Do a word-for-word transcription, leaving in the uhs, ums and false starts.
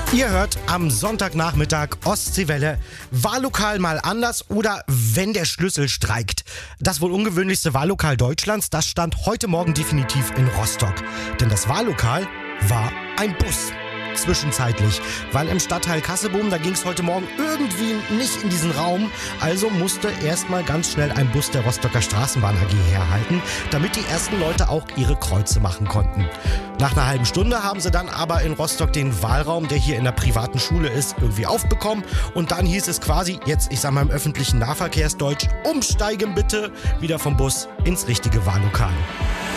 Ihr hört am Sonntagnachmittag Ostseewelle. Wahllokal mal anders oder wenn der Schlüssel streikt. Das wohl ungewöhnlichste Wahllokal Deutschlands, das stand heute Morgen definitiv in Rostock. Denn das Wahllokal war ein Bus. Zwischenzeitlich, weil im Stadtteil Kassebohm, da ging es heute Morgen irgendwie nicht in diesen Raum, also musste erstmal ganz schnell ein Bus der Rostocker Straßenbahn A G herhalten, damit die ersten Leute auch ihre Kreuze machen konnten. Nach einer halben Stunde haben sie dann aber in Rostock den Wahlraum, der hier in der privaten Schule ist, irgendwie aufbekommen und dann hieß es quasi, jetzt ich sag mal im öffentlichen Nahverkehrsdeutsch, umsteigen bitte, wieder vom Bus ins richtige Wahllokal.